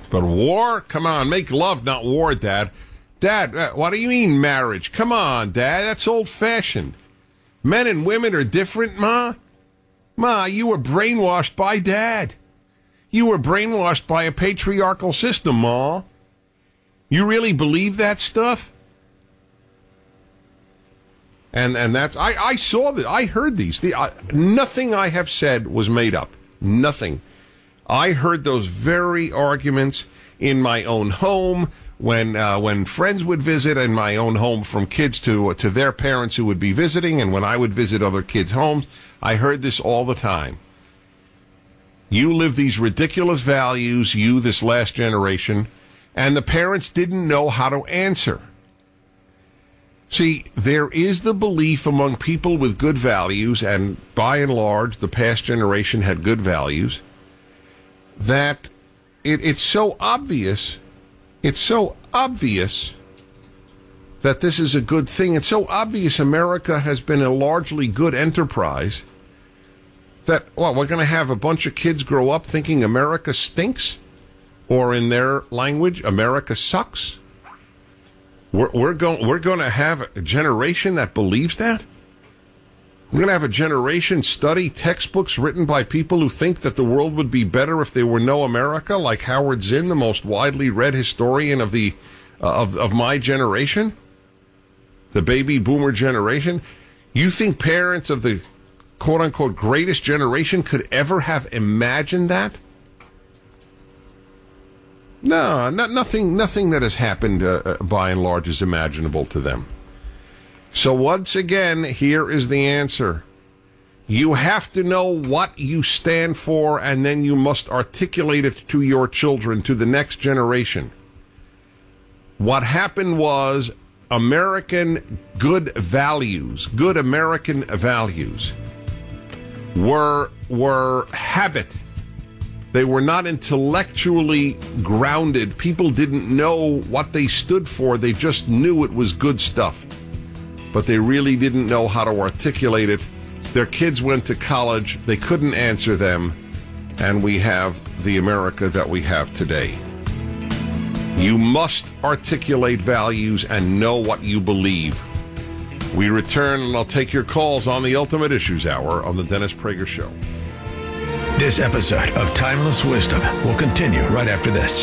But war? Come on, make love, not war, Dad. Dad, what do you mean marriage? Come on, Dad, that's old-fashioned. Men and women are different, Ma. Ma, you were brainwashed by Dad. You were brainwashed by a patriarchal system, Ma. You really believe that stuff? And that's, I saw that, I heard these. Nothing I have said was made up. Nothing. I heard those very arguments in my own home when friends would visit, in my own home, from kids to their parents who would be visiting, and when I would visit other kids' homes. I heard this all the time. You live these ridiculous values, you, this last generation, and the parents didn't know how to answer. See, there is the belief among people with good values, and by and large, the past generation had good values, that it's so obvious that this is a good thing. It's so obvious America has been a largely good enterprise that, well, we're going to have a bunch of kids grow up thinking America stinks, or in their language, America sucks. We're going to have a generation that believes that? We're going to have a generation study textbooks written by people who think that the world would be better if there were no America, like Howard Zinn, the most widely read historian of the of my generation, the baby boomer generation. You think parents of the quote-unquote greatest generation could ever have imagined that? No, nothing that has happened by and large is imaginable to them. So once again, here is the answer. You have to know what you stand for, and then you must articulate it to your children, to the next generation. What happened was American good American values were habit. They were not intellectually grounded. People didn't know what they stood for. They just knew it was good stuff. But they really didn't know how to articulate it. Their kids went to college. They couldn't answer them. And we have the America that we have today. You must articulate values and know what you believe. We return, and I'll take your calls on the Ultimate Issues Hour on the Dennis Prager Show. This episode of Timeless Wisdom will continue right after this.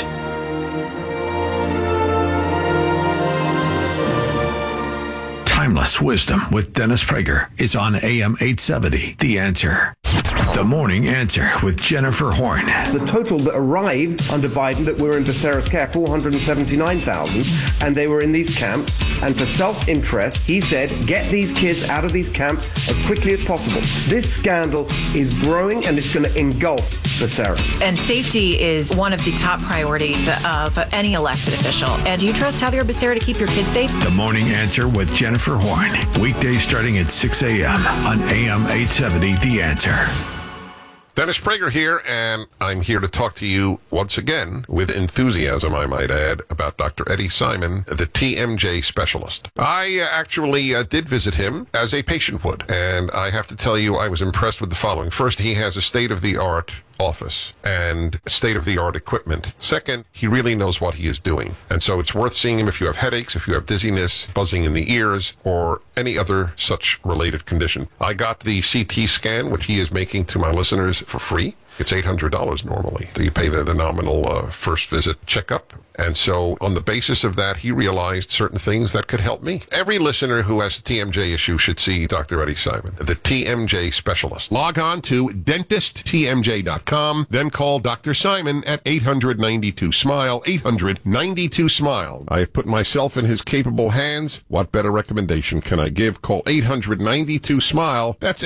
Timeless Wisdom with Dennis Prager is on AM 870, The Answer. The Morning Answer with Jennifer Horn. The total that arrived under Biden that were in Becerra's care, 479,000, and they were in these camps. And for self-interest, he said, get these kids out of these camps as quickly as possible. This scandal is growing, and it's going to engulf Becerra. And safety is one of the top priorities of any elected official. And do you trust Javier Becerra to keep your kids safe? The Morning Answer with Jennifer Horn. Weekdays starting at 6 a.m. on AM 870, The Answer. Dennis Prager here, and I'm here to talk to you once again, with enthusiasm, I might add, about Dr. Eddie Simon, the TMJ specialist. I actually did visit him as a patient would, and I have to tell you I was impressed with the following. First, he has a state-of-the-art office and state-of-the-art equipment. Second, he really knows what he is doing. And so it's worth seeing him if you have headaches, if you have dizziness, buzzing in the ears, or any other such related condition. I got the CT scan, which he is making to my listeners for free. It's $800 normally. So you pay the nominal first visit checkup. And so on the basis of that, he realized certain things that could help me. Every listener who has a TMJ issue should see Dr. Eddie Simon, the TMJ specialist. Log on to dentisttmj.com, then call Dr. Simon at 800-92-SMILE, 800-92-SMILE. I have put myself in his capable hands. What better recommendation can I give? Call 800-92-SMILE. That's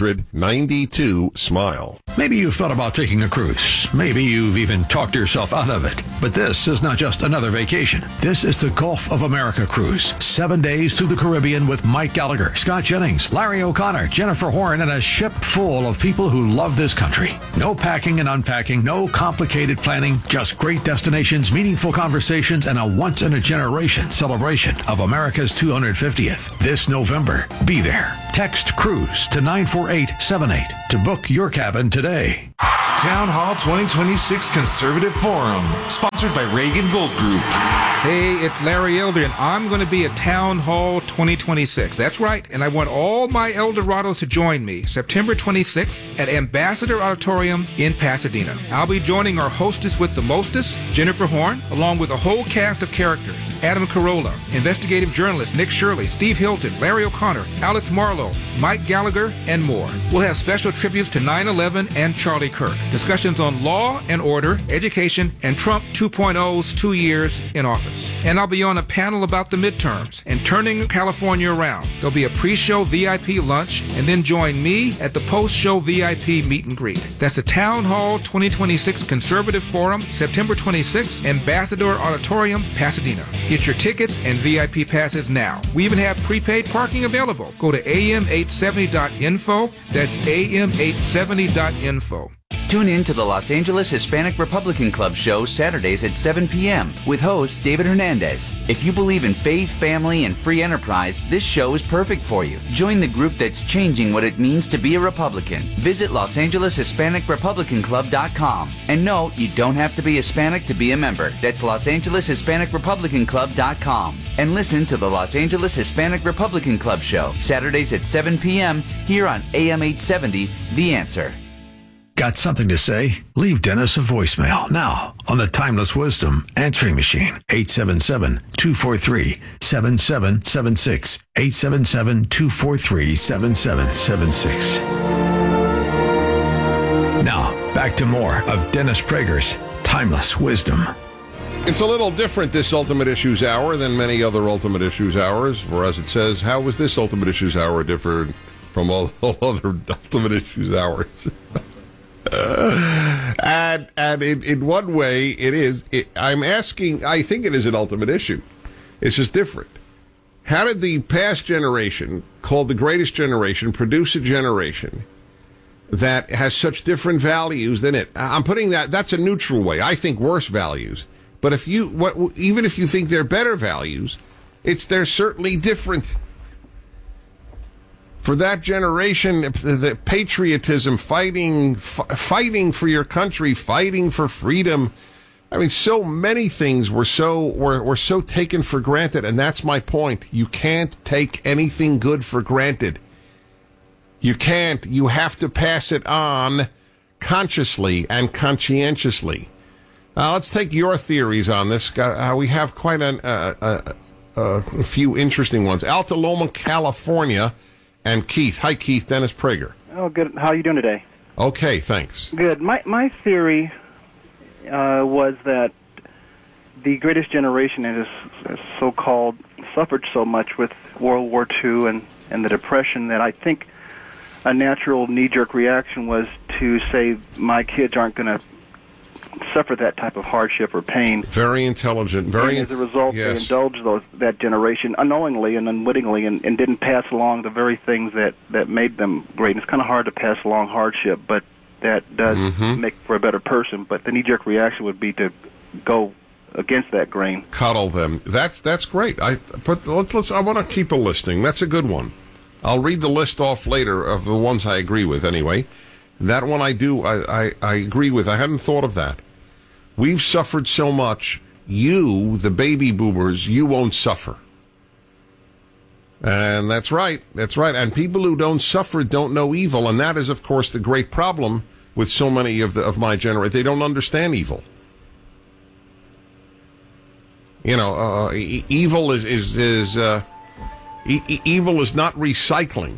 800-92-SMILE. Maybe you've thought about taking a cruise. Maybe you've even talked yourself out of it. But this is not just another vacation. This is the Gulf of America cruise. 7 days through the Caribbean with Mike Gallagher, Scott Jennings, Larry O'Connor, Jennifer Horn, and a ship full of people who love this country. No packing and unpacking, no complicated planning, just great destinations, meaningful conversations, and a once-in-a-generation celebration of America's 250th. This November, be there. Text CRUISE to 94878 to book your cabin today. Town Hall 2026 Conservative Forum, sponsored by Reagan Gold Group. Hey, it's Larry Elder, and I'm going to be at Town Hall 2026. That's right, and I want all my Eldorados to join me September 26th at Ambassador Auditorium in Pasadena. I'll be joining our hostess with the mostest, Jennifer Horn, along with a whole cast of characters. Adam Carolla, investigative journalist Nick Shirley, Steve Hilton, Larry O'Connor, Alex Marlowe, Mike Gallagher, and more. We'll have special tributes to 9/11 and Charlie Kirk, discussions on law and order, education, and Trump 2.0's 2 years in office. And I'll be on a panel about the midterms and turning California around. There'll be a pre-show VIP lunch, and then join me at the post-show VIP meet and greet. That's the Town Hall 2026 Conservative Forum, September 26th, Ambassador Auditorium, Pasadena. Get your tickets and VIP passes now. We even have prepaid parking available. Go to am870.info. That's am870.info. Tune in to the Los Angeles Hispanic Republican Club show Saturdays at 7 p.m. with host David Hernandez. If you believe in faith, family, and free enterprise, this show is perfect for you. Join the group that's changing what it means to be a Republican. Visit LosAngelesHispanicRepublicanClub.com. And no, you don't have to be Hispanic to be a member. That's LosAngelesHispanicRepublicanClub.com. And listen to the Los Angeles Hispanic Republican Club show Saturdays at 7 p.m. here on AM 870, The Answer. Got something to say? Leave Dennis a voicemail now on the Timeless Wisdom answering machine. 877-243-7776. 877-243-7776. Now, back to more of Dennis Prager's Timeless Wisdom. It's a little different, this Ultimate Issues Hour, than many other Ultimate Issues Hours, for as it says, how was this Ultimate Issues Hour different from all other Ultimate Issues Hours? And in one way, it is. I'm asking, I think it is an ultimate issue. It's just different. How did the past generation, called the greatest generation, produce a generation that has such different values than it? I'm putting that's a neutral way. I think worse values. But even if you think they're better values, they're certainly different. For that generation, the patriotism, fighting for your country, fighting for freedom. I mean, so many things were so taken for granted, and that's my point. You can't take anything good for granted. You can't. You have to pass it on consciously and conscientiously. Let's take your theories on this. We have quite a few interesting ones. Alta Loma, California. And Keith. Hi, Keith. Dennis Prager. Oh, good. How are you doing today? Okay, thanks. Good. My theory was that the greatest generation is so-called suffered so much with World War II and the Depression that I think a natural knee-jerk reaction was to say my kids aren't going to suffer that type of hardship or pain. Very intelligent. And as a result, yes, they indulged that generation unknowingly and unwittingly and didn't pass along the very things that made them great. And it's kind of hard to pass along hardship, but that does make for a better person. But the knee-jerk reaction would be to go against that grain. Cuddle them. That's great. I want to keep a listing. That's a good one. I'll read the list off later of the ones I agree with anyway. That one I do, I agree with. I hadn't thought of that. We've suffered so much. You, the baby boomers, you won't suffer. And that's right. That's right. And people who don't suffer don't know evil. And that is, of course, the great problem with so many of my generation. They don't understand evil. You know, evil is evil is not recycling.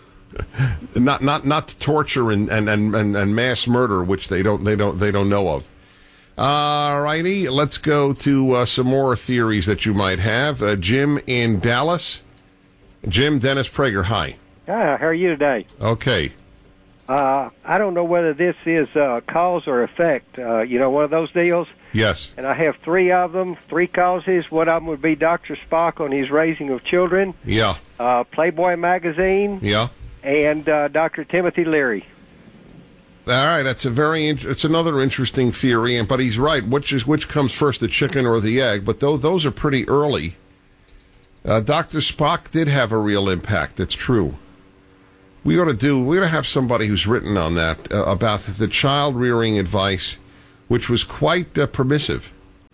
Not torture and mass murder, which they don't know of. All righty, let's go to some more theories that you might have. Jim in Dallas. Jim, Dennis Prager, hi. Hi, how are you today? Okay. I don't know whether this is cause or effect. One of those deals. Yes. And I have three of them, three causes. One of them would be Dr. Spock on his raising of children. Yeah. Playboy magazine. Yeah. And Dr. Timothy Leary. All right, that's it's another interesting theory, but he's right. Which comes first, the chicken or the egg? But those are pretty early. Dr. Spock did have a real impact. It's true. We ought to have somebody who's written on that, about the child rearing advice, which was quite permissive.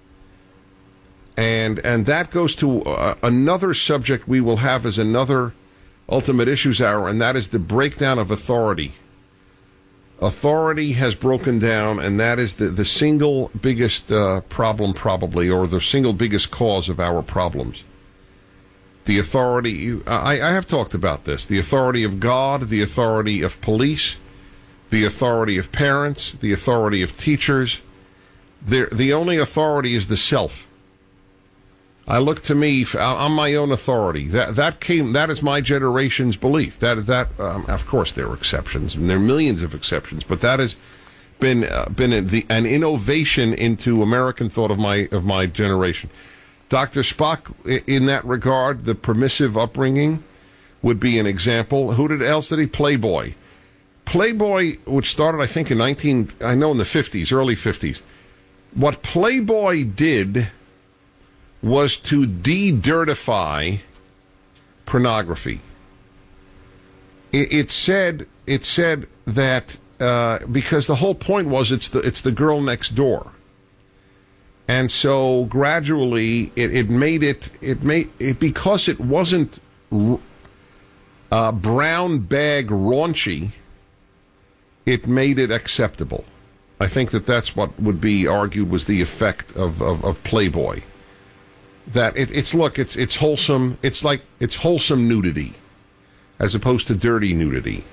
And that goes to another subject we will have as another Ultimate Issues Hour, and that is the breakdown of authority. Authority has broken down, and that is the single biggest problem, probably, or the single biggest cause of our problems. The authority, I have talked about this, the authority of God, the authority of police, the authority of parents, the authority of teachers. The only authority is the self. I look to me, I'm my own authority. That is my generation's belief. Of course, there are exceptions, and there are millions of exceptions, but that has been an innovation into American thought of my generation. Dr. Spock, in that regard, the permissive upbringing would be an example. Who else did he? Playboy. Playboy, which started, I think, in the 50s, early 50s. What Playboy did was to de-dirtify pornography. It said that because the whole point was it's the girl next door, and so gradually it made it because it wasn't brown bag raunchy. It made it acceptable. I think that's what would be argued was the effect of Playboy. That it's wholesome. It's wholesome nudity, as opposed to dirty nudity.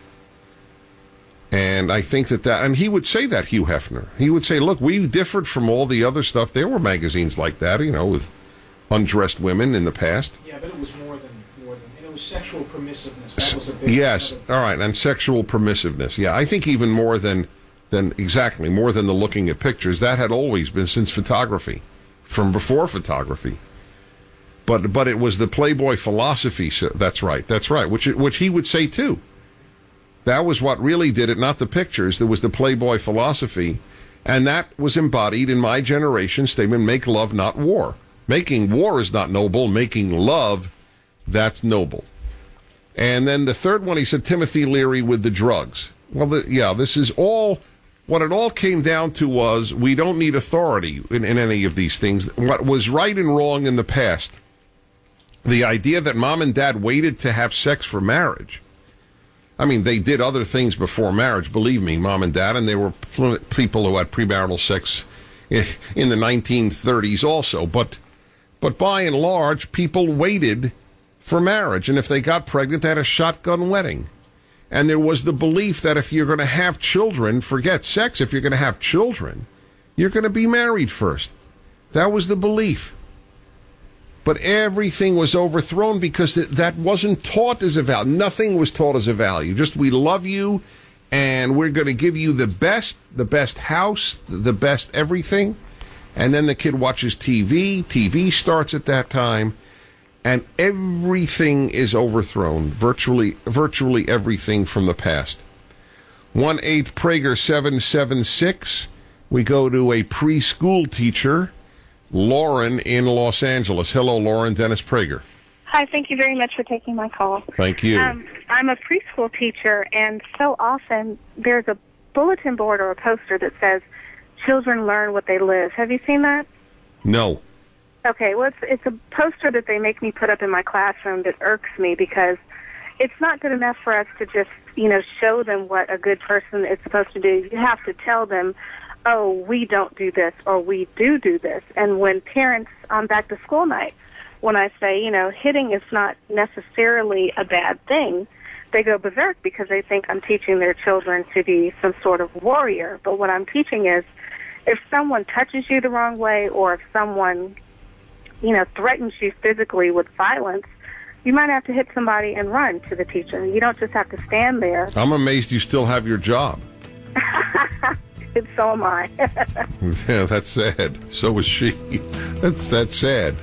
And I think and he would say that, Hugh Hefner. He would say, look, we differed from all the other stuff. There were magazines like that, with undressed women in the past. Yeah, but it was more than, and it was sexual permissiveness. That was a big yes, all right, and sexual permissiveness. Yeah, I think even more than the looking at pictures. That had always been since photography, from before photography. But it was the Playboy philosophy. So that's right. Which he would say too. That was what really did it, not the pictures. There was the Playboy philosophy, and that was embodied in my generation's statement: "Make love, not war. Making war is not noble. Making love, that's noble." And then the third one, he said, Timothy Leary with the drugs. Well, this is all. What it all came down to was we don't need authority in any of these things. What was right and wrong in the past. The idea that mom and dad waited to have sex for marriage. I mean, they did other things before marriage, believe me, mom and dad, and there were people who had premarital sex in the 1930s also. But by and large, people waited for marriage, and if they got pregnant, they had a shotgun wedding. And there was the belief that if you're going to have children, forget sex, if you're going to have children, you're going to be married first. That was the belief. But everything was overthrown because that wasn't taught as a value. Nothing was taught as a value. Just, we love you, and we're going to give you the best house, the best everything. And then the kid watches TV. TV starts at that time, and everything is overthrown. Virtually everything from the past. 1-8-Prager-776. We go to a preschool teacher, Lauren in Los Angeles. Hello, Lauren. Dennis Prager. Hi, thank you very much for taking my call. Thank you. I'm a preschool teacher, and so often there's a bulletin board or a poster that says, children learn what they live. Have you seen that? No. Okay, well, it's a poster that they make me put up in my classroom that irks me because it's not good enough for us to just, show them what a good person is supposed to do. You have to tell them, oh, we don't do this, or we do this. And when parents on back-to-school night, when I say, hitting is not necessarily a bad thing, they go berserk because they think I'm teaching their children to be some sort of warrior. But what I'm teaching is, if someone touches you the wrong way, or if someone, threatens you physically with violence, you might have to hit somebody and run to the teacher. You don't just have to stand there. I'm amazed you still have your job. So am I. Yeah, that's sad. So is she. That's sad.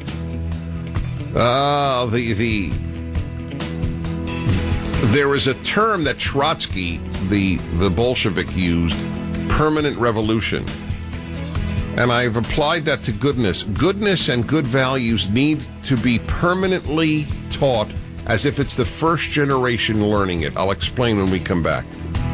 There is a term that Trotsky, the Bolshevik, used, permanent revolution. And I've applied that to goodness. Goodness and good values need to be permanently taught as if it's the first generation learning it. I'll explain when we come back.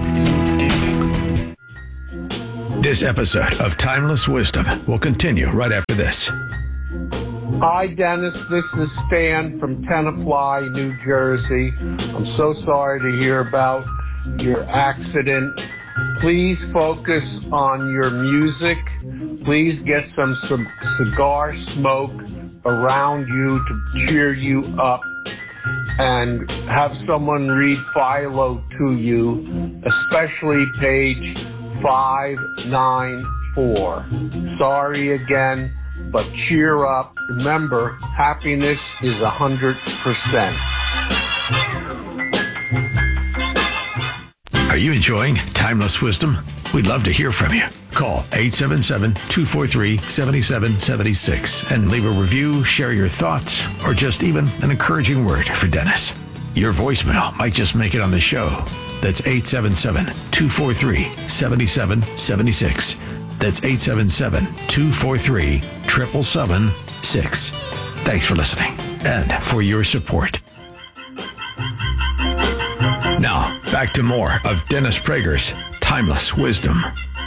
This episode of Timeless Wisdom will continue right after this. Hi, Dennis. This is Stan from Tenafly, New Jersey. I'm so sorry to hear about your accident. Please focus on your music. Please get some cigar smoke around you to cheer you up, and have someone read Philo to you, especially page 594. Sorry again, but cheer up. Remember, happiness is 100%. Are you enjoying Timeless Wisdom? We'd love to hear from you. Call 877-243-7776 and leave a review, share your thoughts, or just even an encouraging word for Dennis. Your voicemail might just make it on the show. That's 877-243-7776. That's 877-243-7776. Thanks for listening and for your support. Now, back to more of Dennis Prager's Timeless Wisdom.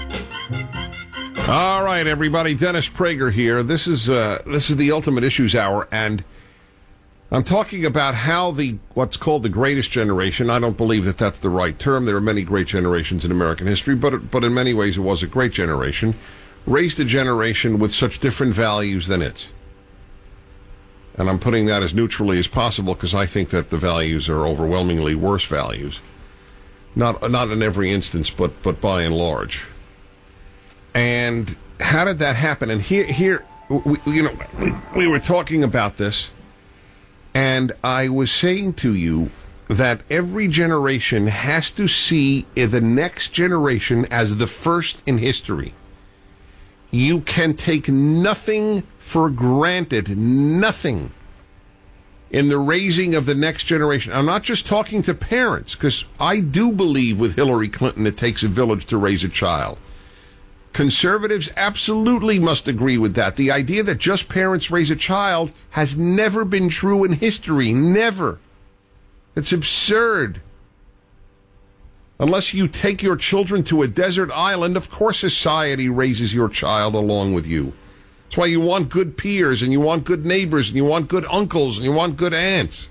All right, everybody. Dennis Prager here. This is the Ultimate Issues Hour, and I'm talking about how what's called the greatest generation. I don't believe that that's the right term. There are many great generations in American history, but in many ways it was a great generation. Raised a generation with such different values than its. And I'm putting that as neutrally as possible because I think that the values are overwhelmingly worse values. Not in every instance, but by and large. And how did that happen? And here we were talking about this, and I was saying to you that every generation has to see the next generation as the first in history. You can take nothing for granted, nothing, in the raising of the next generation. I'm not just talking to parents, because I do believe with Hillary Clinton it takes a village to raise a child. Conservatives absolutely must agree with that. The idea that just parents raise a child has never been true in history. Never. It's absurd. Unless you take your children to a desert island, of course society raises your child along with you. That's why you want good peers, and you want good neighbors, and you want good uncles, and you want good aunts.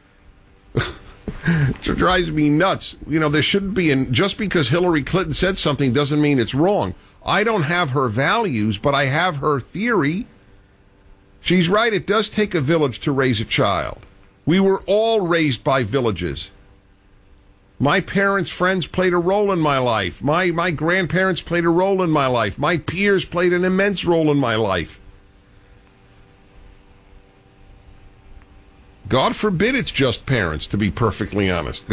It drives me nuts. There shouldn't be, just because Hillary Clinton said something doesn't mean it's wrong. I don't have her values, but I have her theory. She's right. It does take a village to raise a child. We were all raised by villages. My parents' friends played a role in my life. My grandparents played a role in my life. My peers played an immense role in my life. God forbid it's just parents, to be perfectly honest.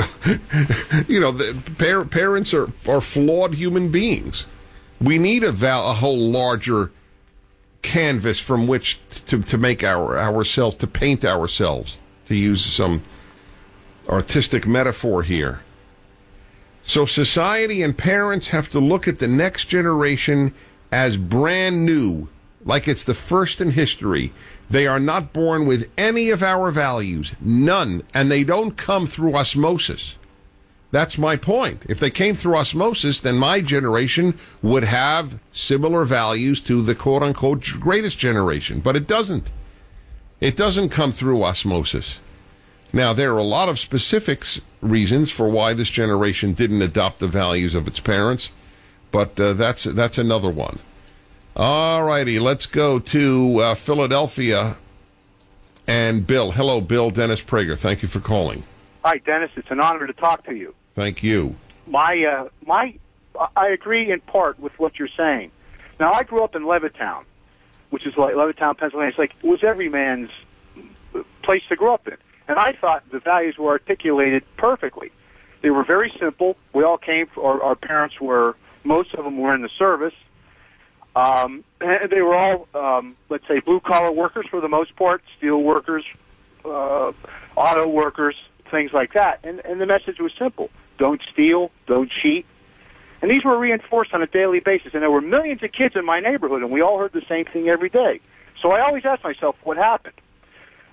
Parents are flawed human beings. We need a whole larger canvas from which to make ourselves, to paint ourselves, to use some artistic metaphor here. So society and parents have to look at the next generation as brand new, like it's the first in history. They are not born with any of our values, none, and they don't come through osmosis. That's my point. If they came through osmosis, then my generation would have similar values to the quote-unquote greatest generation, but it doesn't. It doesn't come through osmosis. Now, there are a lot of specifics, reasons for why this generation didn't adopt the values of its parents, but that's another one. All righty, let's go to Philadelphia and Bill. Hello, Bill. Dennis Prager. Thank you for calling. Hi, Dennis. It's an honor to talk to you. Thank you. I agree in part with what you're saying. Now, I grew up in Levittown, which is like Levittown, Pennsylvania. It was every man's place to grow up in. And I thought the values were articulated perfectly. They were very simple. We all came, our parents were, most of them were in the service. And they were all, let's say, blue-collar workers for the most part, steel workers, auto workers, things like that. And the message was simple. Don't steal, don't cheat. And these were reinforced on a daily basis. And there were millions of kids in my neighborhood, and we all heard the same thing every day. So I always asked myself, what happened?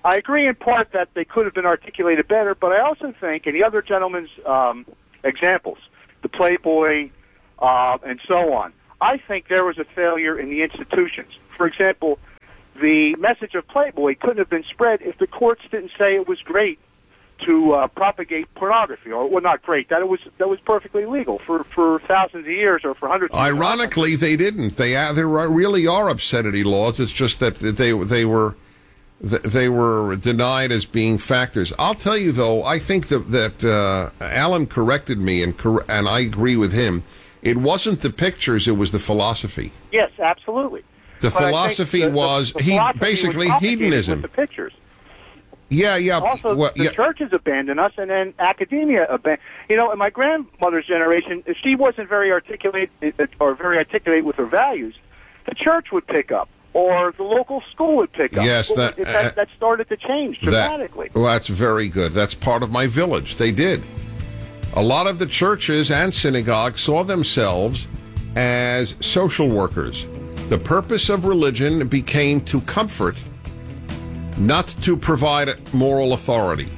I agree in part that they could have been articulated better, but I also think, in the other gentleman's examples, the Playboy and so on, I think there was a failure in the institutions. For example, the message of Playboy couldn't have been spread if the courts didn't say it was great to propagate pornography, or well, not great, that was perfectly legal for thousands of years or for hundreds of years. Ironically, they didn't. There really are obscenity laws. It's just that they were denied as being factors. I'll tell you, though, I think that Alan corrected me, and I agree with him. It wasn't the pictures, it was the philosophy. Yes, absolutely. The philosophy was basically hedonism. With the pictures. Yeah. Also, the churches abandoned us, and then academia abandoned. In my grandmother's generation, if she wasn't very articulate with her values, the church would pick up, or the local school would pick up. Yes, that started to change dramatically. That's very good. That's part of my village. They did. A lot of the churches and synagogues saw themselves as social workers. The purpose of religion became to comfort, not to provide moral authority.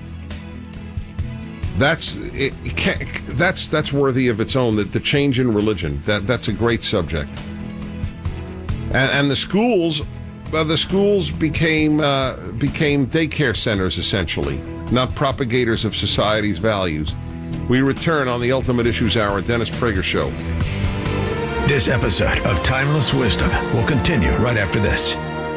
That's worthy of its own. The change in religion. That's a great subject. And the schools became daycare centers essentially, not propagators of society's values. We return on the Ultimate Issues Hour, Dennis Prager Show. This episode of Timeless Wisdom will continue right after this.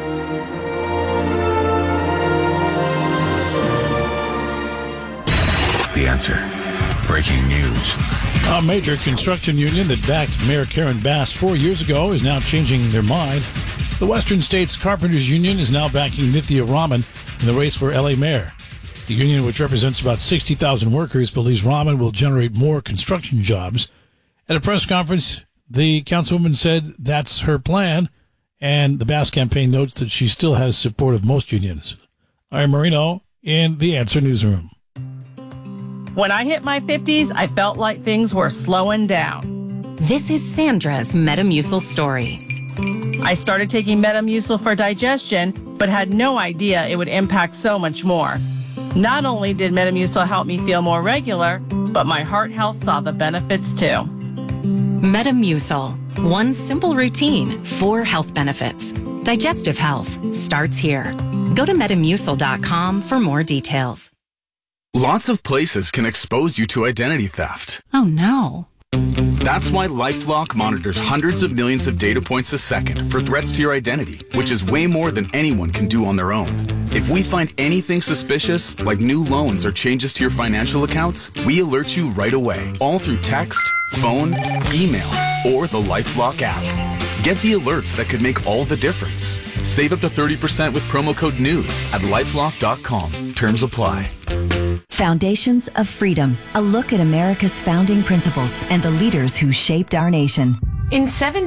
The Answer. Breaking news. A major construction union that backed Mayor Karen Bass 4 years ago is now changing their mind. The Western States Carpenters Union is now backing Nithya Raman in the race for L.A. mayor. The union, which represents about 60,000 workers, believes Raman will generate more construction jobs. At a press conference, the councilwoman said that's her plan, and the Bass campaign notes that she still has support of most unions. I'm Marino in the Answer Newsroom. When I hit my 50s, I felt like things were slowing down. This is Sandra's Metamucil story. I started taking Metamucil for digestion, but had no idea it would impact so much more. Not only did Metamucil help me feel more regular, but my heart health saw the benefits too. Metamucil. One simple routine, 4 health benefits. Digestive health starts here. Go to Metamucil.com for more details. Lots of places can expose you to identity theft. Oh no. That's why LifeLock monitors hundreds of millions of data points a second for threats to your identity, which is way more than anyone can do on their own. If we find anything suspicious, like new loans or changes to your financial accounts, we alert you right away, all through text, phone, email, or the LifeLock app. Get the alerts that could make all the difference. Save up to 30% with promo code NEWS at LifeLock.com. Terms apply. Foundations of Freedom, a look at America's founding principles and the leaders who shaped our nation. In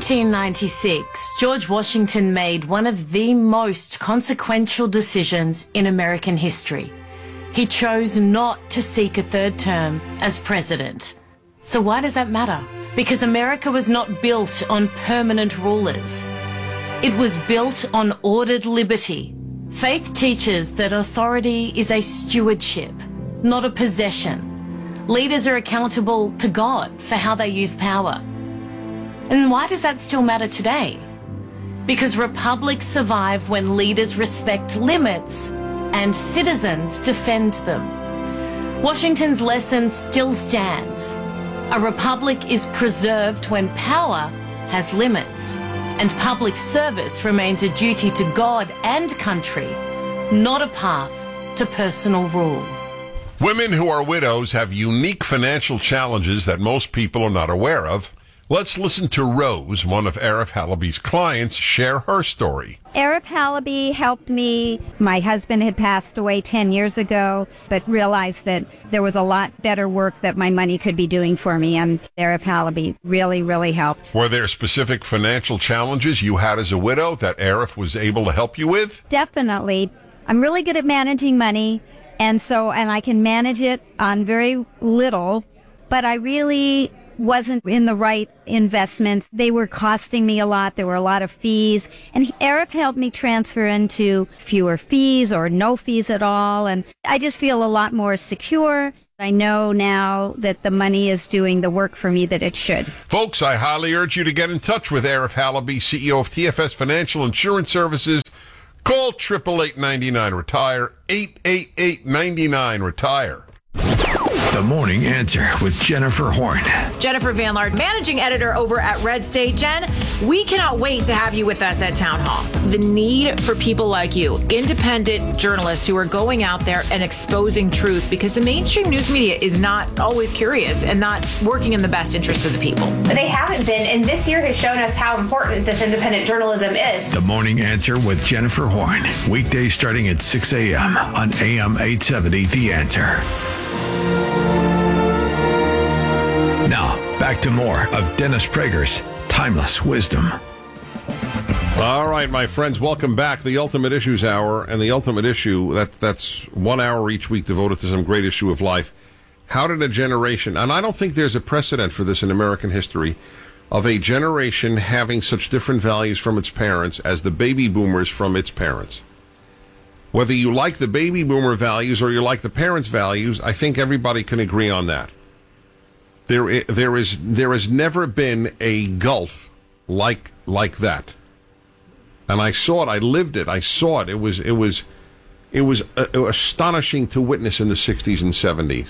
1796, George Washington made one of the most consequential decisions in American history. He chose not to seek a third term as president. So why does that matter? Because America was not built on permanent rulers. It was built on ordered liberty. Faith teaches that authority is a stewardship, not a possession. Leaders are accountable to God for how they use power. And why does that still matter today? Because republics survive when leaders respect limits and citizens defend them. Washington's lesson still stands. A republic is preserved when power has limits, and public service remains a duty to God and country, not a path to personal rule. Women who are widows have unique financial challenges that most people are not aware of. Let's listen to Rose, one of Arif Halaby's clients, share her story. Arif Halaby helped me. My husband had passed away 10 years ago, but realized that there was a lot better work that my money could be doing for me, and Arif Halaby really, really helped. Were there specific financial challenges you had as a widow that Arif was able to help you with? Definitely. I'm really good at managing money, and I can manage it on very little, but I really wasn't in the right investments. They were costing me a lot. There were a lot of fees. And Arif helped me transfer into fewer fees or no fees at all. And I just feel a lot more secure. I know now that the money is doing the work for me that it should. Folks, I highly urge you to get in touch with Arif Halaby, CEO of TFS Financial Insurance Services. Call 888-99-RETIRE, 888-99-RETIRE. The Morning Answer with Jennifer Horn. Jennifer Van Laard, managing editor over at Red State. Jen, we cannot wait to have you with us at Town Hall. The need for people like you, independent journalists who are going out there and exposing truth, because the mainstream news media is not always curious and not working in the best interest of the people. They haven't been, and this year has shown us how important this independent journalism is. The Morning Answer with Jennifer Horn. Weekdays starting at 6 a.m. on AM 870, The Answer. Now, back to more of Dennis Prager's Timeless Wisdom. All right, my friends, welcome back. The Ultimate Issues Hour, and the Ultimate Issue, that's 1 hour each week devoted to some great issue of life. How did a generation, and I don't think there's a precedent for this in American history, of a generation having such different values from its parents as the baby boomers from its parents. Whether you like the baby boomer values or you like the parents' values, I think everybody can agree on that. There has never been a gulf like that, and I saw it. I lived it. I saw it. It was astonishing to witness in the 60s and 70s.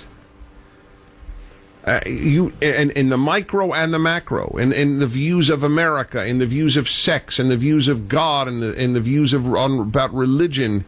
In the micro and the macro, in the views of America, in the views of sex, in the views of God, in the views about religion,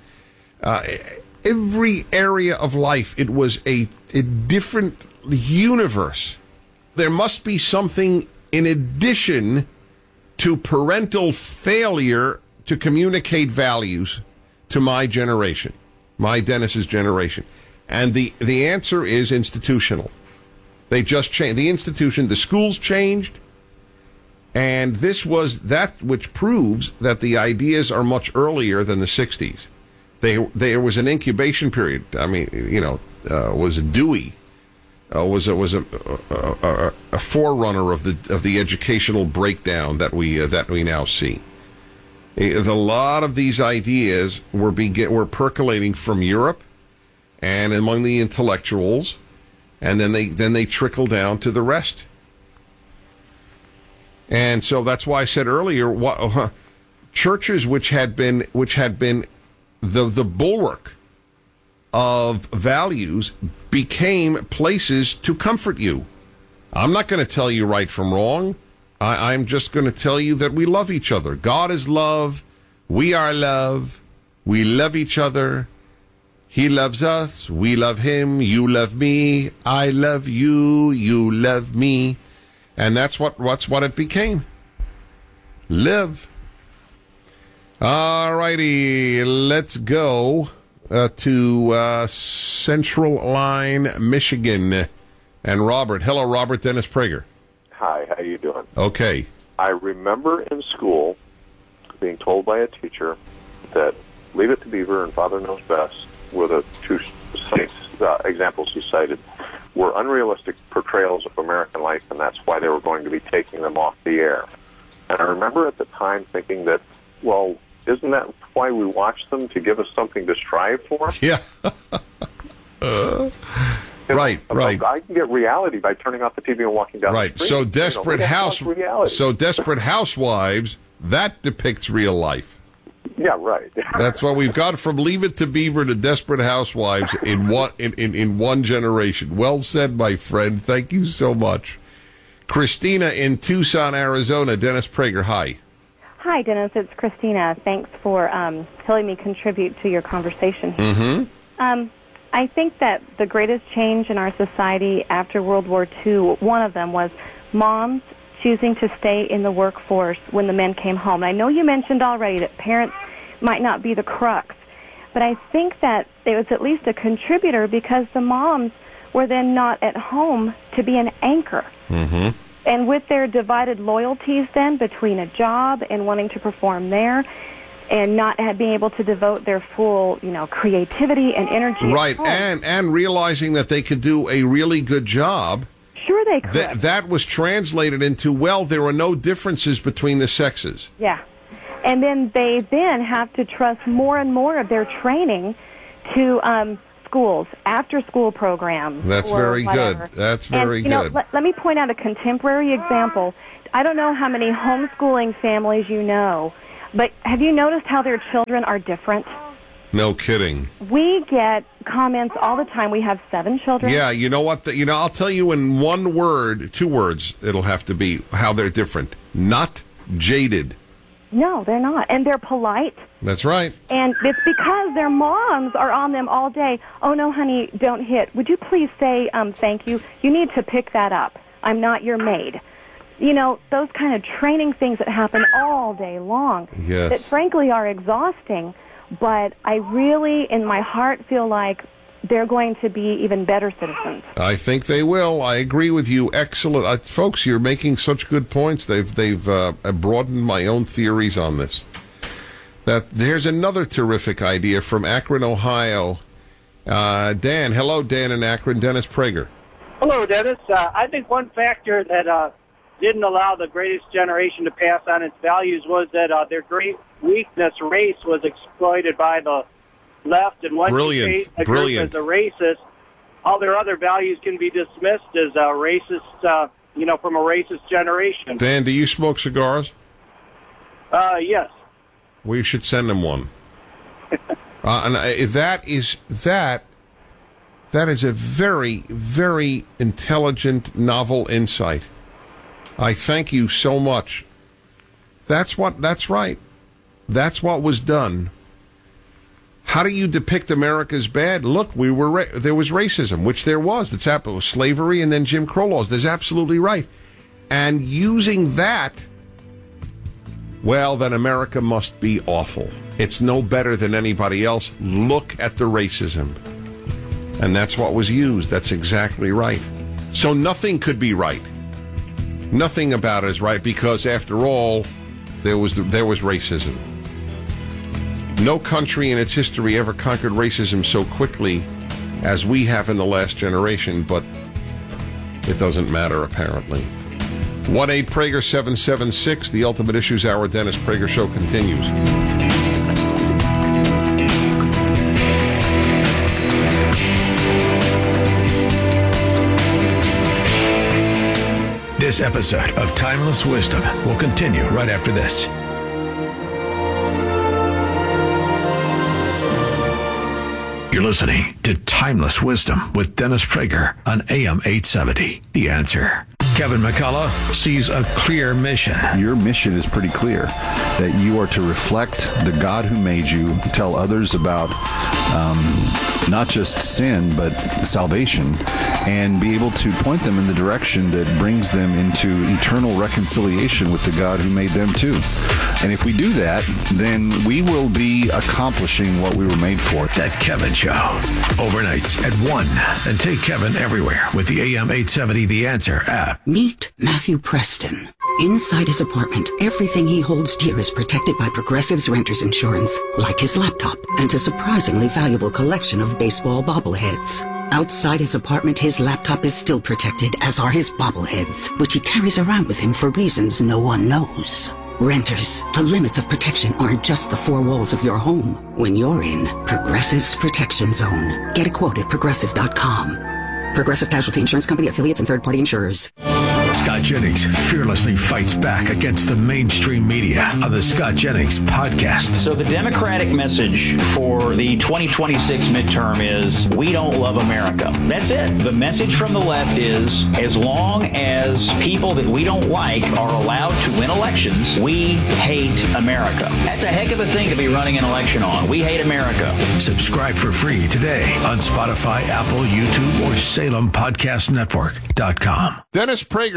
every area of life, it was a different universe. There must be something in addition to parental failure to communicate values to my generation, my Dennis's generation. And the answer is institutional. They just changed. The institution, the schools changed, and this was that which proves that the ideas are much earlier than the 60s. There was an incubation period. I mean, was Dewey. Was a forerunner of the educational breakdown that we now see. A lot of these ideas were percolating from Europe and among the intellectuals, and then they trickle down to the rest. And so that's why I said earlier, churches which had been the bulwark of values became places to comfort you. I'm not going to tell you right from wrong. I'm just going to tell you that we love each other. God is love. We are love. We love each other. He loves us. We love him. You love me. I love you. You love me. And that's what it became. Live. All righty. Let's go to Central Line, Michigan. And Robert. Hello, Robert. Dennis Prager. Hi, how you doing? Okay. I remember in school being told by a teacher that Leave It to Beaver and Father Knows Best were the two examples he cited, were unrealistic portrayals of American life, and that's why they were going to be taking them off the air. And I remember at the time thinking that, well, isn't that why we watch them, to give us something to strive for? Yeah. Right. I can get reality by turning off the TV and walking down the street. So Desperate Housewives, that depicts real life. Yeah, right. That's what we've got from Leave It to Beaver to Desperate Housewives in one generation. Well said, my friend. Thank you so much. Christina in Tucson, Arizona. Dennis Prager, hi. Hi, Dennis. It's Christina. Thanks for helping me contribute to your conversation. Mm-hmm. I think that the greatest change in our society after World War II, one of them was moms choosing to stay in the workforce when the men came home. I know you mentioned already that parents might not be the crux, but I think that it was at least a contributor because the moms were then not at home to be an anchor. Mm-hmm. And with their divided loyalties then between a job and wanting to perform there, and not being able to devote their full, creativity and energy. Right, and realizing that they could do a really good job sure they could. That was translated into, well, there are no differences between the sexes. Yeah. And then they have to trust more and more of their training to schools, after-school programs. That's very whatever. good. That's very good. Let me point out a contemporary example. I don't know how many homeschooling families you know, but have you noticed how their children are different? No kidding. We get comments all the time. We have 7 children. Yeah, you know what? I'll tell you in one word, 2 words, it'll have to be how they're different. Not jaded. No, they're not. And they're polite. That's right. And it's because their moms are on them all day. Oh, no, honey, don't hit. Would you please say thank you? You need to pick that up. I'm not your maid. You know, those kind of training things that happen all day long. Yes. That frankly are exhausting. But I really, in my heart, feel like they're going to be even better citizens. I think they will. I agree with you. Excellent. Folks, you're making such good points. They've broadened my own theories on this. There's another terrific idea from Akron, Ohio. Dan. Hello, Dan in Akron. Dennis Prager. Hello, Dennis. I think one factor that didn't allow the greatest generation to pass on its values was that their great weakness, race, was exploited by the left, and once you hate a group as a racist, all their other values can be dismissed as racist, from a racist generation. Dan, do you smoke cigars? Yes. We should send them one. And that is a very, very intelligent, novel insight. I thank you so much. That's right. That's what was done. How do you depict America as bad? Look, there was racism, which there was. It's happened with slavery and then Jim Crow laws. That's absolutely right. And using that, well, then America must be awful. It's no better than anybody else. Look at the racism. And that's what was used. That's exactly right. So nothing could be right. Nothing about it is right because, after all, there was racism. No country in its history ever conquered racism so quickly as we have in the last generation, but it doesn't matter, apparently. 1-8-PRAGER-776, the Ultimate Issues Hour. Dennis Prager Show continues. This episode of Timeless Wisdom will continue right after this. You're listening to Timeless Wisdom with Dennis Prager on AM 870. The Answer. Kevin McCullough sees a clear mission. Your mission is pretty clear, that you are to reflect the God who made you, tell others about not just sin, but salvation, and be able to point them in the direction that brings them into eternal reconciliation with the God who made them too. And if we do that, then we will be accomplishing what we were made for. That Kevin Show. Overnights at 1. And take Kevin everywhere with the AM 870 The Answer app. Meet Matthew Preston. Inside his apartment, everything he holds dear is protected by Progressive's Renter's Insurance, like his laptop and a surprisingly valuable collection of baseball bobbleheads. Outside his apartment, his laptop is still protected, as are his bobbleheads, which he carries around with him for reasons no one knows. Renters, the limits of protection aren't just the 4 walls of your home. When you're in Progressive's Protection Zone, get a quote at Progressive.com. Progressive Casualty Insurance Company, affiliates, and third-party insurers. Scott Jennings fearlessly fights back against the mainstream media on the Scott Jennings podcast. So the Democratic message for the 2026 midterm is, we don't love America. That's it. The message from the left is, as long as people that we don't like are allowed to win elections, we hate America. That's a heck of a thing to be running an election on. We hate America. Subscribe for free today on Spotify, Apple, YouTube, or SalemPodcastNetwork.com. Dennis Prager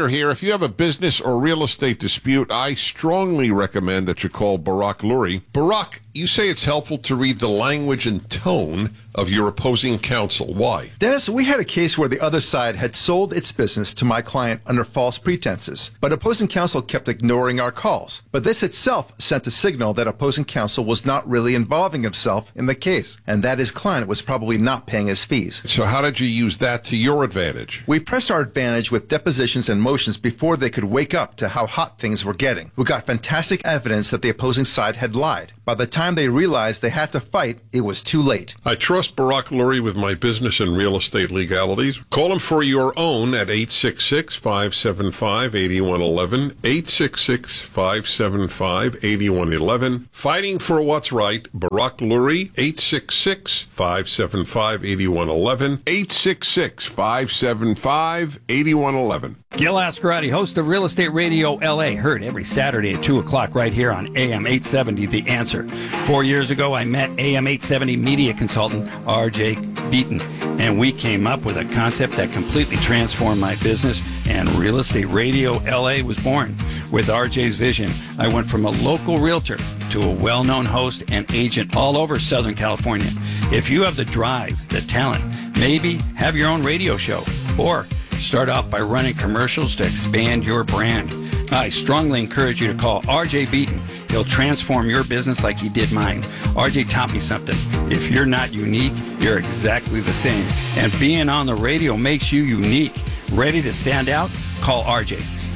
Sprague here. If you have a business or real estate dispute, I strongly recommend that you call Barak Lurie. Barak, you say it's helpful to read the language and tone of your opposing counsel. Why? Dennis, we had a case where the other side had sold its business to my client under false pretenses, but opposing counsel kept ignoring our calls. But this itself sent a signal that opposing counsel was not really involving himself in the case, and that his client was probably not paying his fees. So how did you use that to your advantage? We pressed our advantage with depositions and motions before they could wake up to how hot things were getting. We got fantastic evidence that the opposing side had lied. By the time they realized they had to fight, it was too late. I trust Barak Lurie with my business and real estate legalities. Call him for your own at 866-575-8111, 866-575-8111. Fighting for what's right, Barak Lurie, 866-575-8111, 866-575-8111. Gil Ascarati, host of Real Estate Radio LA, heard every Saturday at 2 o'clock right here on AM 870, The Answer. 4 years ago, I met AM 870 media consultant R.J. Beaton, and we came up with a concept that completely transformed my business, and Real Estate Radio LA was born. With R.J.'s vision, I went from a local realtor to a well-known host and agent all over Southern California. If you have the drive, the talent, maybe have your own radio show, or start off by running commercials to expand your brand, I strongly encourage you to call R.J. Beaton. He'll transform your business like he did mine. R.J. taught me something. If you're not unique, you're exactly the same. And being on the radio makes you unique. Ready to stand out? Call R.J.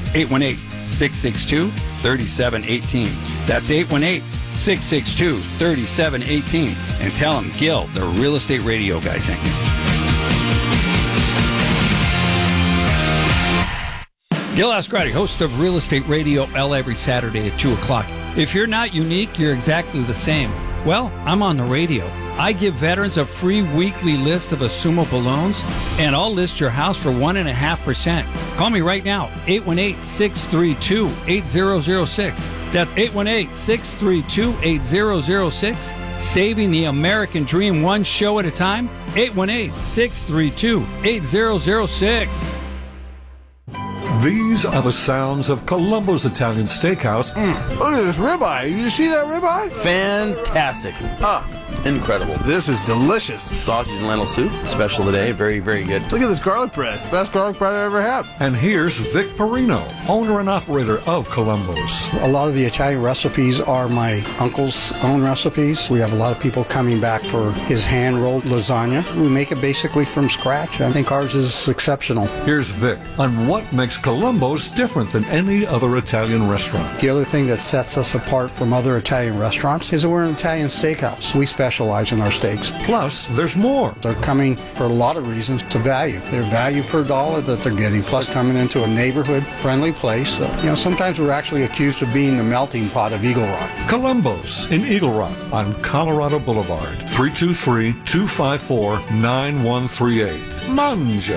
818-662-3718. That's 818-662-3718. And tell him Gil, the Real Estate Radio guy, sent you. Gil Ascarati, host of Real Estate Radio LA every Saturday at 2 o'clock. If you're not unique, you're exactly the same. Well, I'm on the radio. I give veterans a free weekly list of assumable loans, and I'll list your house for 1.5%. Call me right now, 818-632-8006. That's 818-632-8006. Saving the American dream one show at a time, 818-632-8006. These are the sounds of Columbo's Italian Steakhouse. Look at this ribeye. You see that ribeye? Fantastic. Incredible. This is delicious. Sausage and lentil soup, special today. Very, very good. Look at this garlic bread. Best garlic bread I ever had. And here's Vic Perino, owner and operator of Columbo's. A lot of the Italian recipes are my uncle's own recipes. We have a lot of people coming back for his hand-rolled lasagna. We make it basically from scratch. I think ours is exceptional. Here's Vic on what makes Columbo's different than any other Italian restaurant. The other thing that sets us apart from other Italian restaurants is that we're an Italian steakhouse. We specialize in our steaks. Plus, there's more. They're coming for a lot of reasons to value. Their value per dollar that they're getting, plus coming into a neighborhood-friendly place. Sometimes we're actually accused of being the melting pot of Eagle Rock. Columbo's in Eagle Rock on Colorado Boulevard, 323-254-9138. Mangia.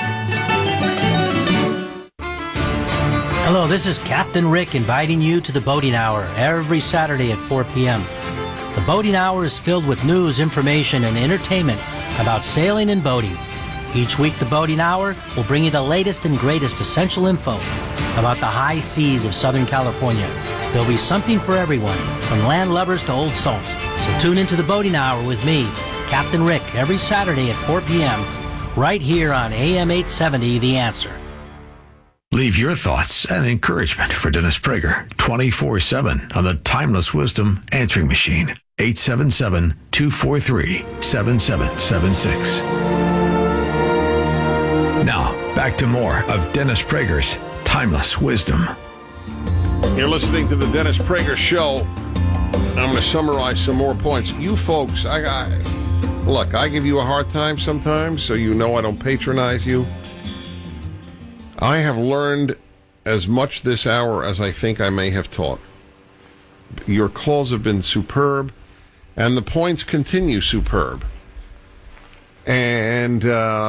Hello, this is Captain Rick inviting you to the Boating Hour every Saturday at 4 p.m. The Boating Hour is filled with news, information, and entertainment about sailing and boating. Each week, the Boating Hour will bring you the latest and greatest essential info about the high seas of Southern California. There'll be something for everyone, from land lovers to old salts. So tune into the Boating Hour with me, Captain Rick, every Saturday at 4 p.m. right here on AM 870, The Answer. Leave your thoughts and encouragement for Dennis Prager 24/7 on the Timeless Wisdom Answering Machine, 877-243-7776. Now, back to more of Dennis Prager's Timeless Wisdom. You're listening to the Dennis Prager Show. I'm going to summarize some more points. You folks, look, I give you a hard time sometimes, so you know I don't patronize you. I have learned as much this hour as I think I may have taught. Your calls have been superb, and the points continue superb. And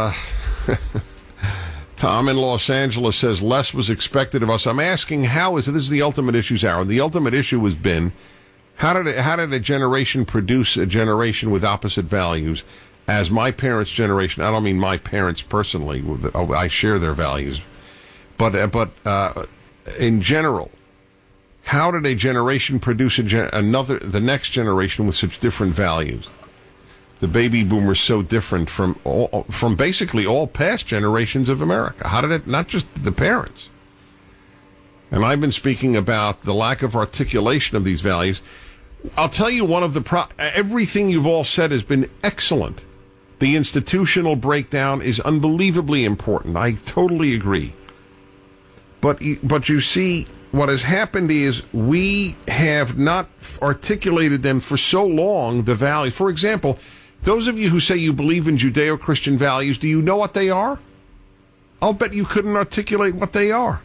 Tom in Los Angeles says, less was expected of us. I'm asking, this is the Ultimate Issues Hour. The ultimate issue has been, how did a generation produce a generation with opposite values? As my parents' generation, I don't mean my parents personally, I share their values, But in general, how did a generation produce the next generation with such different values? The baby boomers so different from basically all past generations of America. How did it, not just the parents? And I've been speaking about the lack of articulation of these values. I'll tell you one of the everything you've all said has been excellent. The institutional breakdown is unbelievably important. I totally agree. But you see, what has happened is we have not articulated them for so long, the values. For example, those of you who say you believe in Judeo-Christian values, do you know what they are? I'll bet you couldn't articulate what they are.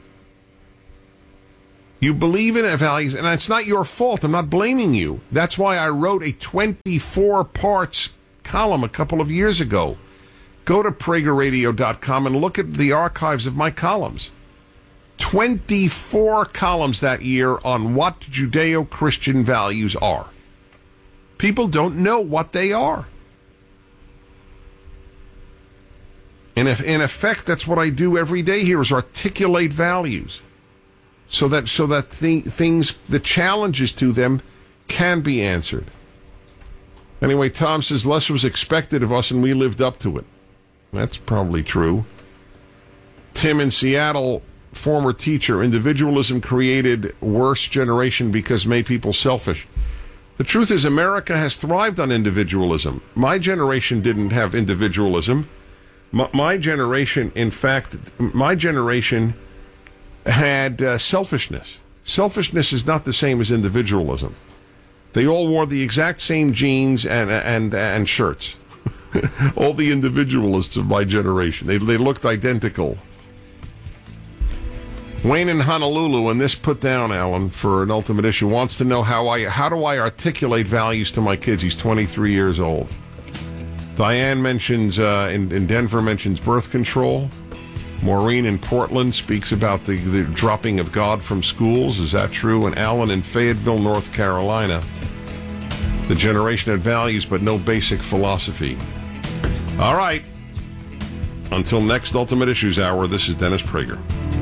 You believe in values, and it's not your fault. I'm not blaming you. That's why I wrote a 24-parts column a couple of years ago. Go to PragerRadio.com and look at the archives of my columns. 24 columns that year on what Judeo-Christian values are. People don't know what they are. And if, in effect, that's what I do every day here, is articulate values. So that things, the challenges to them, can be answered. Anyway, Tom says less was expected of us and we lived up to it. That's probably true. Tim in Seattle, former teacher, individualism created worse generation because made people selfish. The truth is America has thrived on individualism. My generation didn't have individualism. My generation, in fact, had selfishness. Selfishness is not the same as individualism. They all wore the exact same jeans and shirts. All the individualists of my generation. They looked identical. Wayne in Honolulu, and this put down, Alan, for an ultimate issue, wants to know how do I articulate values to my kids? He's 23 years old. Diane mentions, in Denver, mentions birth control. Maureen in Portland speaks about the dropping of God from schools. Is that true? And Alan in Fayetteville, North Carolina. The generation had values, but no basic philosophy. All right. Until next Ultimate Issues Hour, this is Dennis Prager.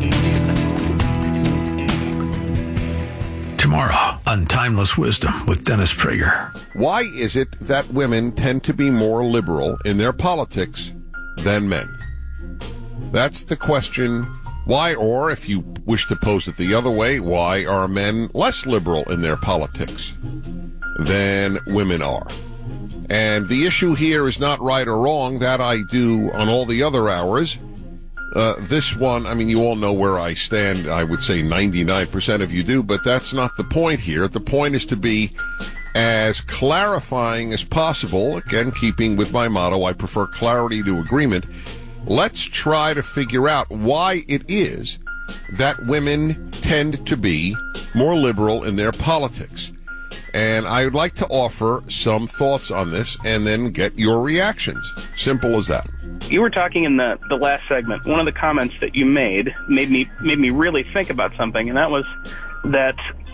Tomorrow on Timeless Wisdom with Dennis Prager. Why is it that women tend to be more liberal in their politics than men? That's the question. Why, or if you wish to pose it the other way, why are men less liberal in their politics than women are? And the issue here is not right or wrong. That I do on all the other hours. This one, I mean, you all know where I stand. I would say 99% of you do, but that's not the point here. The point is to be as clarifying as possible. Again, keeping with my motto, I prefer clarity to agreement. Let's try to figure out why it is that women tend to be more liberal in their politics. And I would like to offer some thoughts on this and then get your reactions. Simple as that. You were talking in the last segment. One of the comments that you made me really think about something, and that was that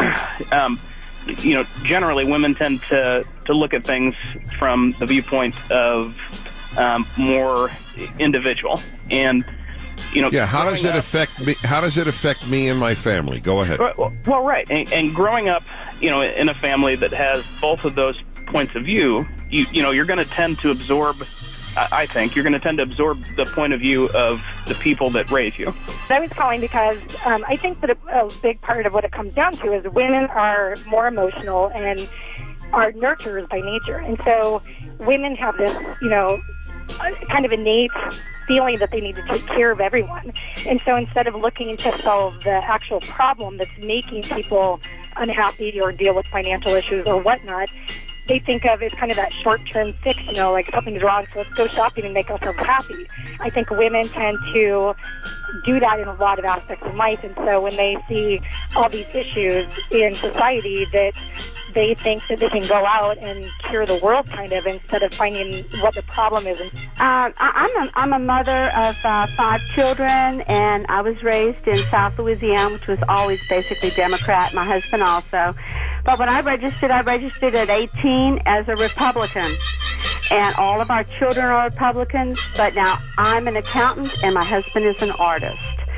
generally women tend to look at things from the viewpoint of more individual, and how does it affect me? How does it affect me and my family? Go ahead. Well, right, and growing up, in a family that has both of those points of view, you're going to tend to absorb. I think you're going to tend to absorb the point of view of the people that raise you. I was calling because I think that a big part of what it comes down to is women are more emotional and are nurturers by nature, and so women have this, kind of innate feeling that they need to take care of everyone. And so instead of looking to solve the actual problem that's making people unhappy or deal with financial issues or whatnot, they think of it as kind of that short-term fix, like something's wrong, so let's go shopping and make ourselves happy. I think women tend to do that in a lot of aspects of life, and so when they see all these issues in society, that they think that they can go out and cure the world, kind of, instead of finding what the problem is. I'm a mother of 5 children, and I was raised in South Louisiana, which was always basically Democrat. My husband also. But when I registered at 18 as a Republican. And all of our children are Republicans, but now I'm an accountant and my husband is an artist.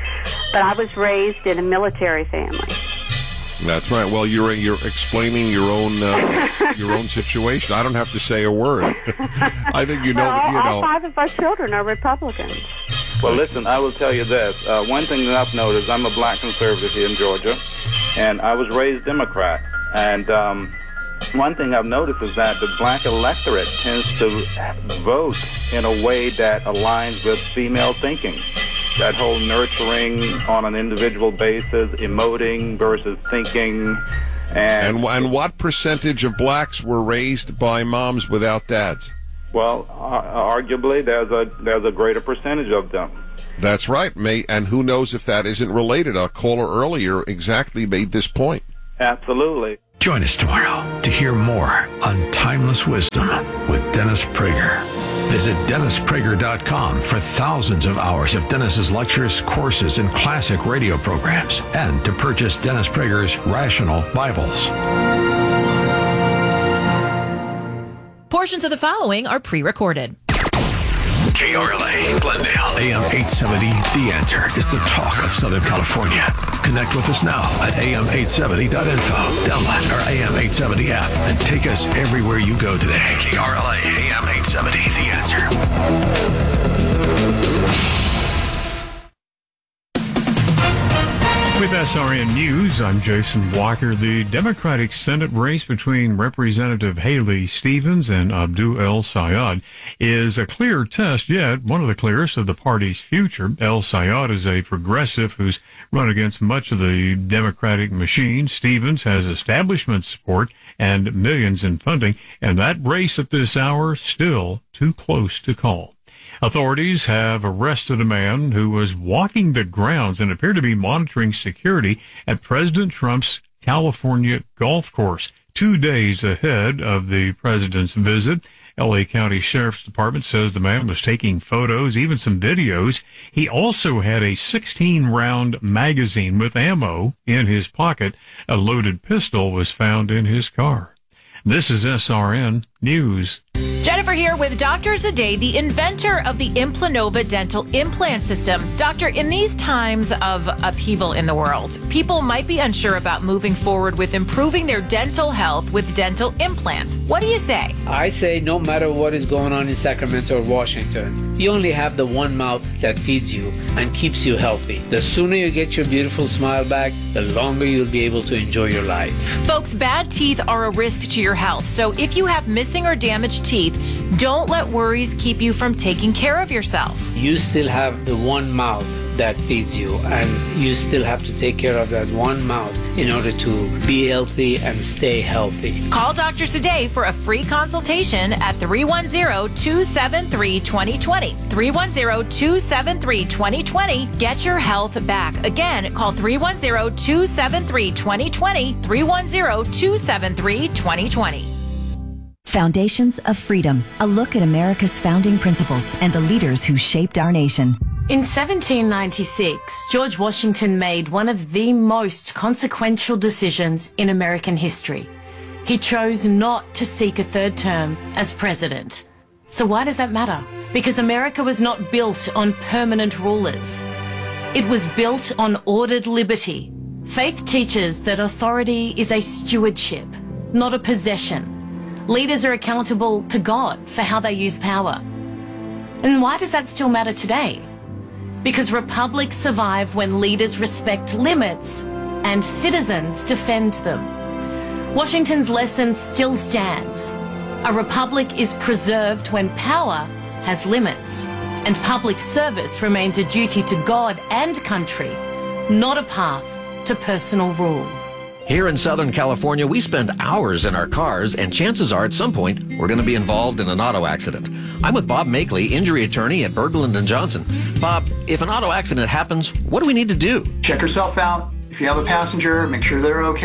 but I was raised in a military family. That's right. Well, you're explaining your own situation. I don't have to say a word. I think you know. All 5 of our children are Republicans. Well, listen, I will tell you this. One thing that I've noticed, I'm a black conservative here in Georgia, and I was raised Democrat. And one thing I've noticed is that the black electorate tends to vote in a way that aligns with female thinking. That whole nurturing on an individual basis, emoting versus thinking. And what percentage of blacks were raised by moms without dads? Well, arguably, there's a greater percentage of them. That's right. And who knows if that isn't related? A caller earlier exactly made this point. Absolutely. Join us tomorrow to hear more on Timeless Wisdom with Dennis Prager. Visit DennisPrager.com for thousands of hours of Dennis's lectures, courses, and classic radio programs, and to purchase Dennis Prager's Rational Bibles. Portions of the following are pre-recorded. KRLA, Glendale, AM 870, The Answer is the talk of Southern California. Connect with us now at am870.info. Download our AM 870 app and take us everywhere you go today. KRLA, AM 870, The Answer. With SRN News, I'm Jason Walker. The Democratic Senate race between Representative Haley Stevens and Abdul El Sayed is a clear test, yet one of the clearest of the party's future. El Sayed is a progressive who's run against much of the Democratic machine. Stevens has establishment support and millions in funding, and that race at this hour still too close to call. Authorities have arrested a man who was walking the grounds and appeared to be monitoring security at President Trump's California golf course 2 days ahead of the president's visit. L.A. County Sheriff's Department says the man was taking photos, even some videos. He also had a 16-round magazine with ammo in his pocket. A loaded pistol was found in his car. This is SRN News. Jennifer here with Dr. Zadeh, the inventor of the Implanova dental implant system. Doctor, in these times of upheaval in the world, people might be unsure about moving forward with improving their dental health with dental implants. What do you say? I say no matter what is going on in Sacramento or Washington, you only have the one mouth that feeds you and keeps you healthy. The sooner you get your beautiful smile back, the longer you'll be able to enjoy your life. Folks, bad teeth are a risk to your health. So if you have missing or damaged teeth, don't let worries keep you from taking care of yourself. You still have the one mouth that feeds you, and you still have to take care of that one mouth in order to be healthy and stay healthy. Call Dr. Zadeh for a free consultation at 310-273-2020. 310-273-2020. Get your health back. Again, call 310-273-2020. 310-273-2020. Foundations of Freedom, a look at America's founding principles and the leaders who shaped our nation. In 1796, George Washington made one of the most consequential decisions in American history. He chose not to seek a third term as president. So why does that matter? Because America was not built on permanent rulers. It was built on ordered liberty. Faith teaches that authority is a stewardship, not a possession. Leaders are accountable to God for how they use power. And why does that still matter today? Because republics survive when leaders respect limits and citizens defend them. Washington's lesson still stands. A republic is preserved when power has limits, and public service remains a duty to God and country, not a path to personal rule. Here in Southern California, we spend hours in our cars, and chances are at some point we're going to be involved in an auto accident. I'm with Bob Makeley, injury attorney at Berglund & Johnson. Bob, if an auto accident happens, what do we need to do? Check yourself out. If you have a passenger, make sure they're okay.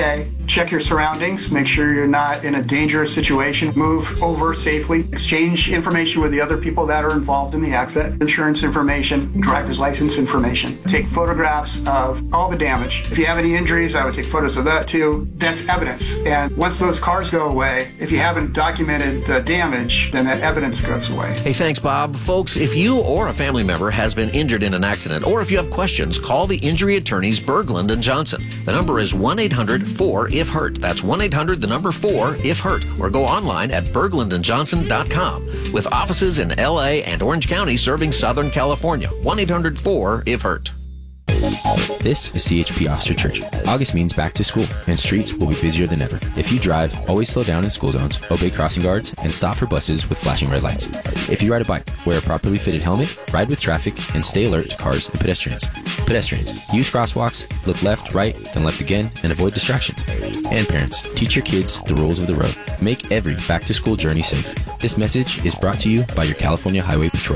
Check your surroundings. Make sure you're not in a dangerous situation. Move over safely. Exchange information with the other people that are involved in the accident. Insurance information, driver's license information. Take photographs of all the damage. If you have any injuries, I would take photos of that too. That's evidence. And once those cars go away, if you haven't documented the damage, then that evidence goes away. Hey, thanks, Bob. Folks, if you or a family member has been injured in an accident, or if you have questions, call the injury attorneys Berglund and Johnson. The number is 1-800-4-IF-HURT. That's 1-800-4-IF-HURT. Or go online at berglundandjohnson.com. With offices in L.A. and Orange County serving Southern California. 1-800-4-IF-HURT. This is CHP Officer Church. August means back to school, and streets will be busier than ever. If you drive, always slow down in school zones, obey crossing guards, and stop for buses with flashing red lights. If you ride a bike, wear a properly fitted helmet, ride with traffic, and stay alert to cars and pedestrians. Pedestrians, use crosswalks, look left, right, then left again, and avoid distractions. And parents, teach your kids the rules of the road. Make every back-to-school journey safe. This message is brought to you by your California Highway Patrol.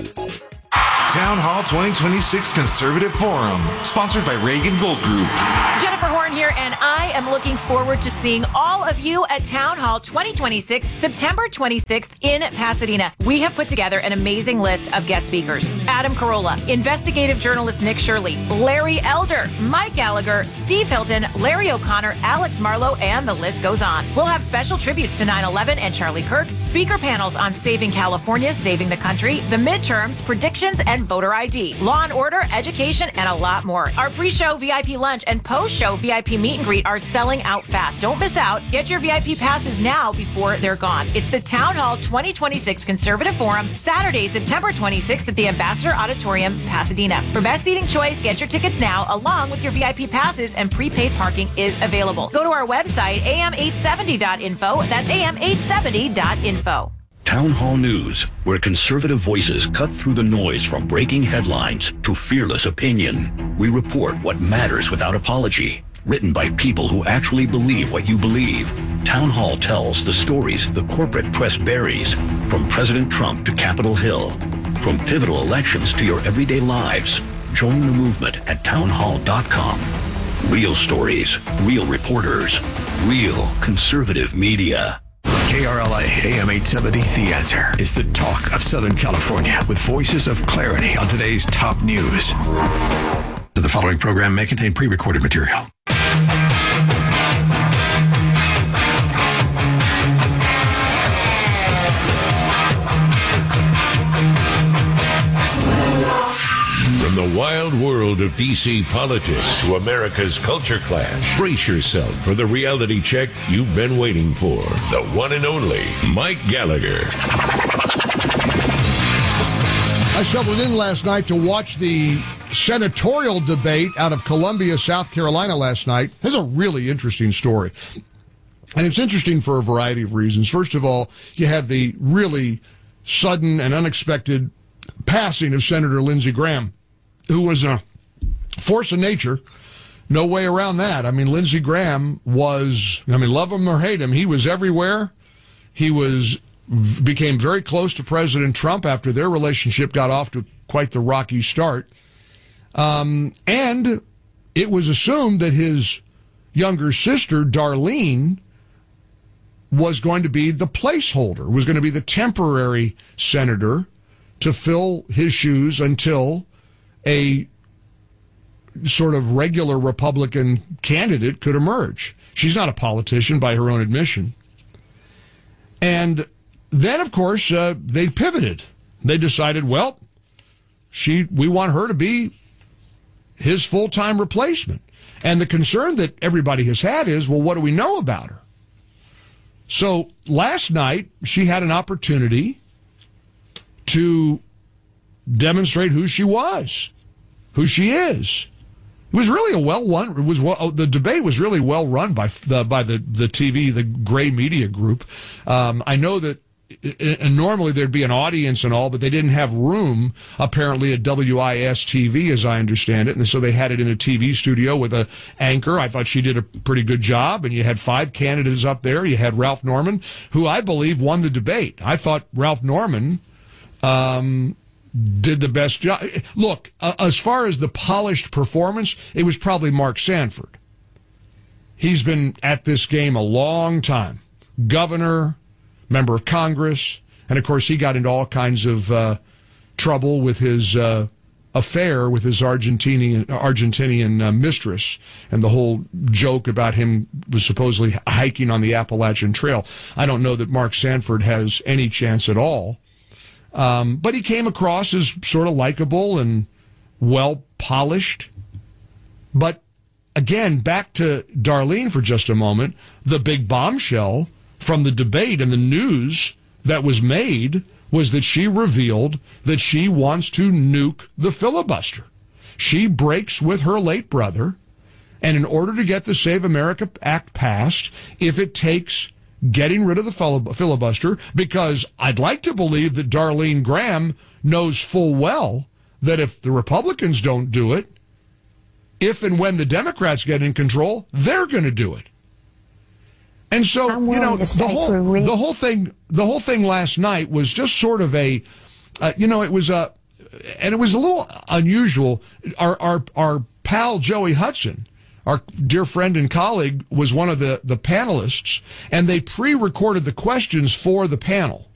Town Hall 2026 Conservative Forum, sponsored by Reagan Gold Group. Jennifer Horn here, and I am looking forward to seeing all of you at Town Hall 2026, September 26th in Pasadena. We have put together an amazing list of guest speakers. Adam Carolla, investigative journalist Nick Shirley, Larry Elder, Mike Gallagher, Steve Hilton, Larry O'Connor, Alex Marlowe, and the list goes on. We'll have special tributes to 9/11 and Charlie Kirk, speaker panels on saving California, saving the country, the midterms, predictions, and voter ID, law and order, education, and a lot more. Our pre-show VIP lunch and post-show VIP meet and greet are selling out fast. Don't miss out. Get your VIP passes now before they're gone. It's the Town Hall 2026 Conservative Forum, Saturday, September 26th at the Ambassador Auditorium, Pasadena. For best seating choice, get your tickets now, along with your VIP passes, and prepaid parking is available. Go to our website, am870.info. That's am870.info. Town Hall News, where conservative voices cut through the noise from breaking headlines to fearless opinion. We report what matters without apology. Written by people who actually believe what you believe. Town Hall tells the stories the corporate press buries, from President Trump to Capitol Hill. From pivotal elections to your everyday lives. Join the movement at townhall.com. Real stories, real reporters, real conservative media. KRLA AM 870, The Answer, is the talk of Southern California, with voices of clarity on today's top news. The following program may contain pre-recorded material. From the wild world of D.C. politics to America's culture clash, brace yourself for the reality check you've been waiting for. The one and only Mike Gallagher. I settled in last night to watch the senatorial debate out of Columbia, South Carolina last night. This is a really interesting story. And it's interesting for a variety of reasons. First of all, you had the really sudden and unexpected passing of Senator Lindsey Graham, who was a force of nature. No way around that. I mean, Lindsey Graham was, love him or hate him, he was everywhere. He became very close to President Trump after their relationship got off to quite the rocky start. And it was assumed that his younger sister, Darlene, was going to be the placeholder, was going to be the temporary senator to fill his shoes until a sort of regular Republican candidate could emerge. She's not a politician by her own admission. And then, of course, they pivoted. They decided, well, we want her to be his full-time replacement. And the concern that everybody has had is, well, what do we know about her? So last night, she had an opportunity to demonstrate who she was, who she is. It was really the debate was really well run by the TV, the Gray Media Group. I know that normally there'd be an audience and all, but they didn't have room apparently at WIS-TV, as I understand it, and so they had it in a TV studio with an anchor. I thought she did a pretty good job, and you had 5 candidates up there. You had Ralph Norman, who I believe won the debate. I thought Ralph Norman did the best job. Look, as far as the polished performance, it was probably Mark Sanford. He's been at this game a long time. Governor, member of Congress, and of course he got into all kinds of trouble with his affair with his Argentinian mistress, and the whole joke about him was supposedly hiking on the Appalachian Trail. I don't know that Mark Sanford has any chance at all, but he came across as sort of likable and well-polished. But again, back to Darlene for just a moment, the big bombshell from the debate and the news that was made was that she revealed that she wants to nuke the filibuster. She breaks with her late brother, and in order to get the Save America Act passed, if it takes getting rid of the filibuster, because I'd like to believe that Darlene Graham knows full well that if the Republicans don't do it, if and when the Democrats get in control, they're going to do it. And so, the whole thing last night was just sort of it was a little unusual. Our pal Joey Hudson, our dear friend and colleague, was one of the panelists, and they pre-recorded the questions for the panel.